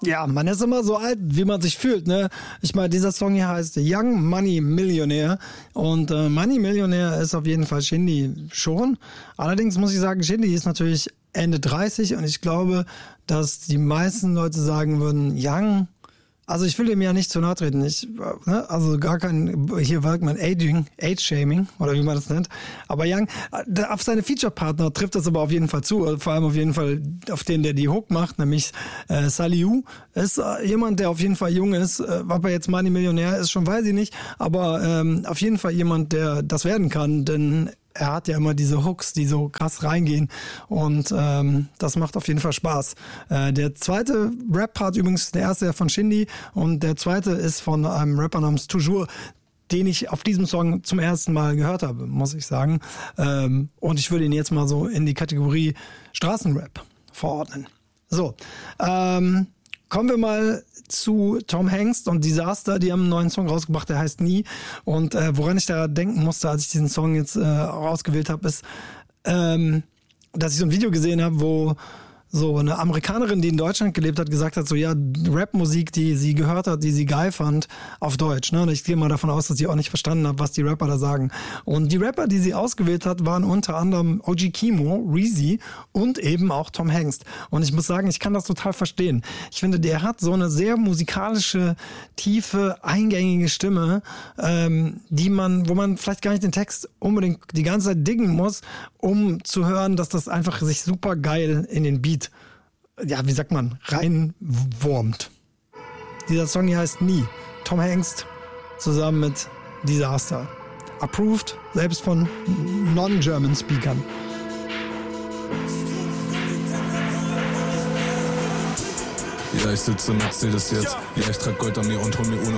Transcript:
Ja, man ist immer so alt, wie man sich fühlt, ne? Ich meine, dieser Song hier heißt Young Money Millionaire und Money Millionaire ist auf jeden Fall Shindy schon. Allerdings muss ich sagen, Shindy ist natürlich Ende 30 und ich glaube, dass die meisten Leute sagen würden, Young. Also ich will dem ja nicht zu nahe treten. Also gar kein, hier sagt man Age-Shaming oder wie man das nennt. Aber Young, auf seine Feature-Partner trifft das aber auf jeden Fall zu. Vor allem auf jeden Fall auf den, der die Hook macht, nämlich Saliu. Ist jemand, der auf jeden Fall jung ist. Ob er jetzt Money Millionär ist, schon weiß ich nicht. Aber auf jeden Fall jemand, der das werden kann, denn er hat ja immer diese Hooks, die so krass reingehen und das macht auf jeden Fall Spaß. Der zweite Rap-Part übrigens, der erste von Shindy und der zweite ist von einem Rapper namens Toujours, den ich auf diesem Song zum ersten Mal gehört habe, muss ich sagen. Und ich würde ihn jetzt mal so in die Kategorie Straßenrap verordnen. So, kommen wir mal zu Tom Hanks und Disaster. Die haben einen neuen Song rausgebracht, der heißt Nie. Und woran ich da denken musste, als ich diesen Song jetzt ausgewählt habe, ist, dass ich so ein Video gesehen habe, wo so eine Amerikanerin, die in Deutschland gelebt hat, gesagt hat, so ja, Rapmusik, die sie gehört hat, die sie geil fand, auf Deutsch. Ne? Und ich gehe mal davon aus, dass sie auch nicht verstanden hat, was die Rapper da sagen. Und die Rapper, die sie ausgewählt hat, waren unter anderem OG Kimo, Reezy und eben auch Tom Hanks. Und ich muss sagen, ich kann das total verstehen. Ich finde, der hat so eine sehr musikalische, tiefe, eingängige Stimme, wo man vielleicht gar nicht den Text unbedingt die ganze Zeit diggen muss, um zu hören, dass das einfach sich super geil in den Beat, ja, wie sagt man, reinwurmt. Dieser Song hier heißt Nie. Tom Hanks zusammen mit Disaster. Approved, selbst von Non-German Speakern. Ja, ich sitze Mercedes jetzt. Ja, ich trag Gold an mir und hol mir ohne